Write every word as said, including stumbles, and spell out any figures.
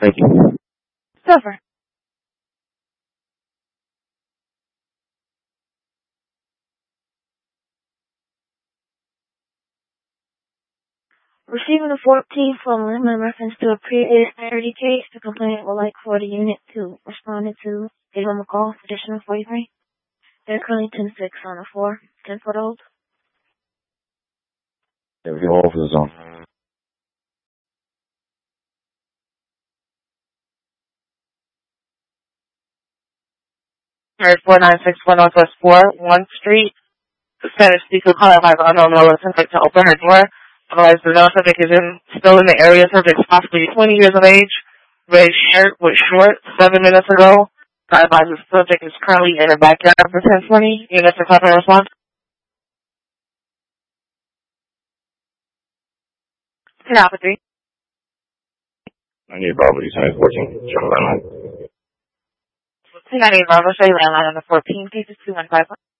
Thank you. Silver. Receiving a fourteen from Lim in reference to a previous parity case, the complainant would like for the unit to respond to give them a call, additional forty-three. They're currently ten six on the floor, ten foot old. There we go, over the zone. Alright, four nine six four Northwest four, one Street. The Spanish speaker calling by the unknown adolescent to open her door. Otherwise, the known subject is in, still in the area. Subject is possibly twenty years of age. Red shirt with shorts, seven minutes ago. I advise the subject is currently in her backyard for ten twenty. Units are copy and response. ten Alpha three. I need Bravo, he's high fourteen. General landline. ten ninety-eight Bravo, show you landline on the fourteen, cases two one five one.